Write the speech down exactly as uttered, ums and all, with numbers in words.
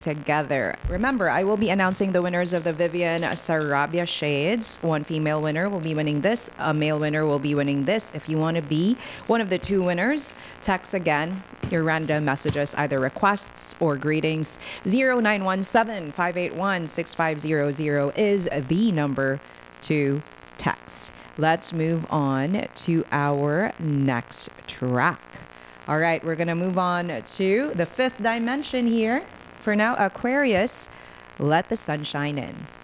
together. Remember, I will be announcing the winners of the Vivian Sarabia shades. One female winner will be winning this. A male winner will be winning this. If you want to be one of the two winners, text again your random messages, either requests or greetings. zero nine one seven, five eight one, six five zero zero is the number to text. Let's move on to our next track. All right, we're going to move on to the fifth dimension here. For now, Aquarius, let the sun shine in.